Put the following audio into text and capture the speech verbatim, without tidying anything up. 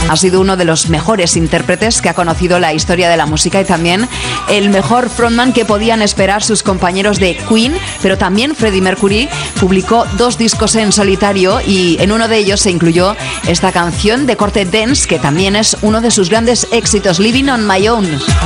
Ha sido uno de los mejores intérpretes que ha conocido la historia de la música y también el mejor frontman que podían esperar sus compañeros de Queen, pero también Freddie Mercury publicó dos discos en solitario y en uno de ellos se incluyó esta canción de corte dance que también es uno de sus grandes éxitos, Living on My Own.